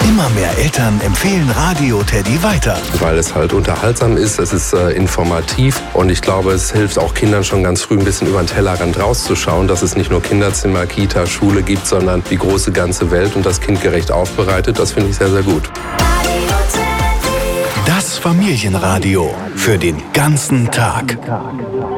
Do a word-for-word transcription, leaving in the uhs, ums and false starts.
Immer mehr Eltern empfehlen Radio Teddy weiter. Weil es halt unterhaltsam ist, es ist äh, informativ und ich glaube, es hilft auch Kindern schon ganz früh ein bisschen über den Tellerrand rauszuschauen, dass es nicht nur Kinderzimmer, Kita, Schule gibt, sondern die große ganze Welt und das kindgerecht aufbereitet. Das finde ich sehr, sehr gut. Das Familienradio für den ganzen Tag.